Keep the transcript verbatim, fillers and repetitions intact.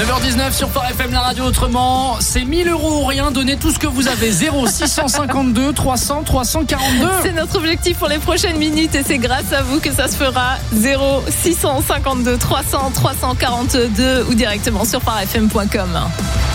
neuf heures dix-neuf sur Phare F M, la radio autrement. C'est mille euros ou rien. Donnez tout ce que vous avez. zéro six cent cinquante-deux trois cents trois cent quarante-deux. C'est notre objectif pour les prochaines minutes et c'est grâce à vous que ça se fera. Zéro six cent cinquante-deux trois cents trois cent quarante-deux ou directement sur phare f m point com.